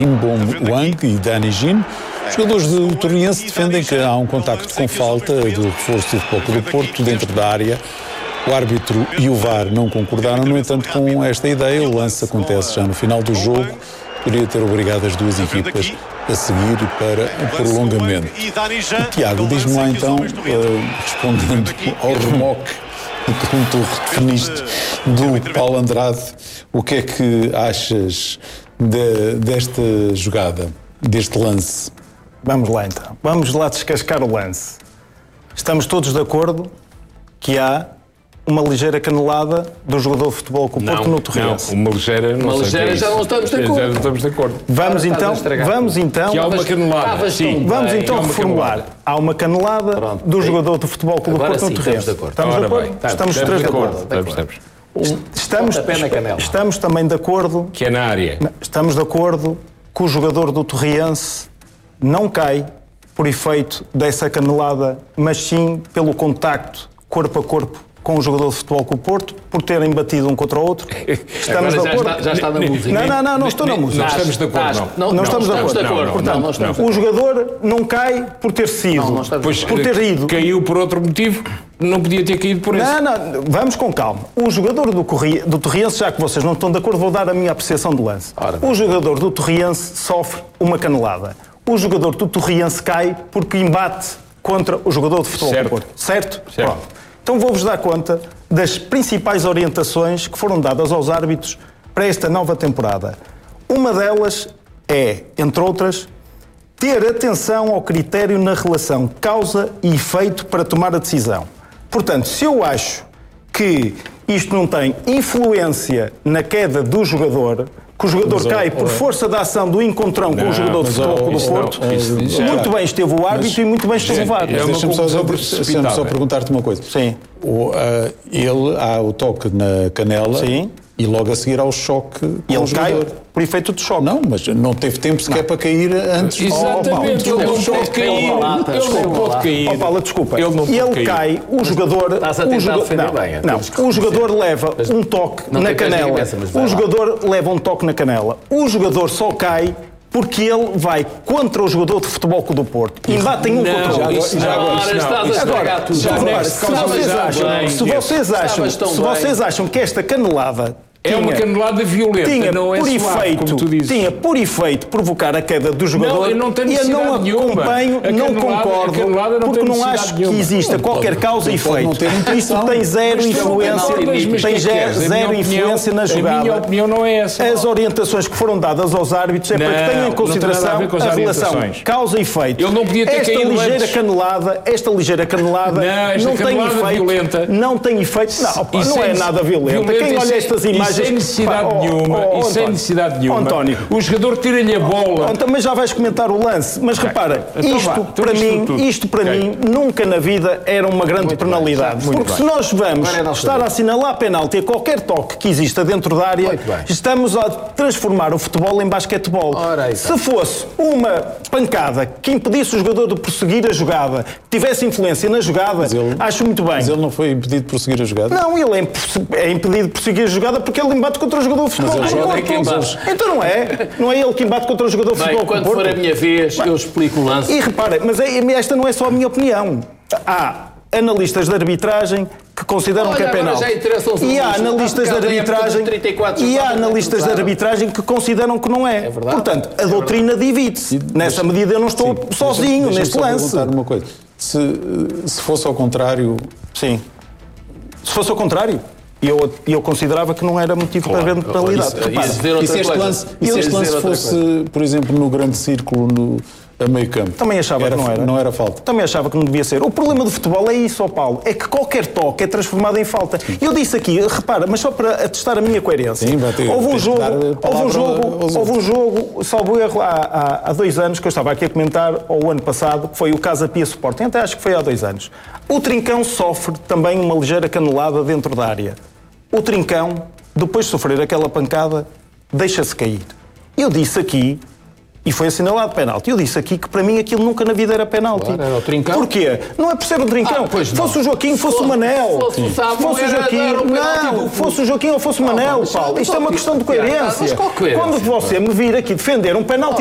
Mbom Wang e Dani Jin. Os jogadores do Torriense defendem que há um contacto com falta do reforço do Futebol Clube do Porto dentro da área. O árbitro e o VAR não concordaram, no entanto, com esta ideia. O lance acontece já no final do jogo. Poderia ter obrigado as duas equipas a seguir para o prolongamento. E, Tiago, diz-me lá então, respondendo ao remoque que tu referiste do Paulo Andrade, o que é que achas desta jogada, deste lance? Vamos lá então. Vamos lá descascar o lance. Estamos todos de acordo que há uma ligeira canelada do jogador de futebol com o Porto no Torriense. Uma ligeira já não estamos de acordo. Já não estamos de acordo. Vamos então... Que há uma canelada. Sim. Vamos então reformular. Há uma canelada do jogador do Futebol Clube do Porto no Torriense. Estamos de acordo. Estamos três de acordo. Estamos também de acordo... Que é na área. Estamos de acordo que o jogador do Torriense não cai por efeito dessa canelada, mas sim pelo contacto corpo a corpo com o jogador de futebol com o Porto, por terem batido um contra o outro. Estamos de acordo. Já está na música. Não estou na música. Não estamos de acordo, não estamos de acordo. Portanto, o jogador não cai por ter sido, por ter ido. Caiu por outro motivo, não podia ter caído por esse. Não, vamos com calma. O jogador do Torriense, já que vocês não estão de acordo, vou dar a minha apreciação do lance. O jogador do Torriense sofre uma canelada. O jogador do Torriense cai porque embate contra o jogador de futebol do Porto. Certo? Pronto. Então vou-vos dar conta das principais orientações que foram dadas aos árbitros para esta nova temporada. Uma delas é, entre outras, ter atenção ao critério na relação causa e efeito para tomar a decisão. Portanto, se eu acho que isto não tem influência na queda do jogador, que o jogador cai por força da ação do encontrão com o jogador de futebol do Porto, muito bem esteve o árbitro e muito bem esteve o VAR. Deixa-me só perguntar-te uma coisa. Sim. Há o toque na canela. Sim. E logo a seguir ao choque. E ele cai por efeito de choque. Não, mas não teve tempo sequer para cair antes. Exatamente. Ele não pode cair. Ele não pode cair. Paulo, desculpa. Ele cai, o jogador... Estás a tentar defender bem. Não, o jogador leva um toque na canela. O jogador leva um toque na canela. O jogador só cai porque ele vai contra o jogador de futebol do Porto. E batem um contra o outro. Se vocês acham que esta canelada é uma canelada violenta, não é suave, como tu dizes. Tinha por efeito provocar a queda do jogador. Eu não tenho necessidade nenhuma. Não concordo, porque não acho que exista qualquer causa e efeito. Isto tem zero influência na jogada. A minha opinião não é essa. As orientações que foram dadas aos árbitros é para que tenham em consideração a relação causa e efeito. Ele não podia ter caído Esta ligeira canelada não tem efeito. Não tem efeito. Não é nada violenta. Quem olha estas imagens... Sem necessidade nenhuma. António. O jogador tira-lhe a bola. Também já vais comentar o lance, mas repara, isto para mim nunca na vida era uma grande penalidade. Porque se nós vamos estar a assinalar penalti a qualquer toque que exista dentro da área, estamos a transformar o futebol em basquetebol. Se fosse uma pancada que impedisse o jogador de prosseguir a jogada, que tivesse influência na jogada, acho muito bem. Mas ele não foi impedido de prosseguir a jogada? Não, ele é impedido de prosseguir a jogada porque ele embate contra o jogador de futebol. Então não é ele que embate contra o jogador de futebol. Quando for a minha vez, eu explico o lance. E repara, mas esta não é só a minha opinião. Há analistas de arbitragem que consideram que é penalti. E há analistas de arbitragem que consideram que não é. Portanto, a doutrina divide-se. Nessa medida eu não estou sozinho neste lance. Perguntar uma coisa. Se fosse ao contrário... Sim. Se fosse ao contrário... Eu considerava que não era motivo para grande penalidade. E se este lance fosse, por exemplo, no grande círculo, a meio campo? Também achava que não era. Não era falta? Também achava que não devia ser. O problema do futebol é isso, Paulo. É que qualquer toque é transformado em falta. Eu disse aqui, repara, mas só para atestar a minha coerência. Sim, houve um jogo, salvo erro, há 2 anos, que eu estava aqui a comentar, ou o ano passado, que foi o Casa Pia Sporting. Até acho que foi há 2 anos. O Trincão sofre também uma ligeira canelada dentro da área. O Trincão, depois de sofrer aquela pancada, deixa-se cair. Eu disse aqui E foi assinalado penalti. Eu disse aqui que para mim aquilo nunca na vida era penalti. Claro, era o Trincão. Porquê? Não é por ser o Trincão. Fosse o Joaquim, fosse o Manel. Fosse o Sábio, fosse o Joaquim. Não, fosse o Joaquim ou fosse o Manel, Paulo. Isto é uma questão de coerência. Mas qual coerência? Quando você me vir aqui defender um penalti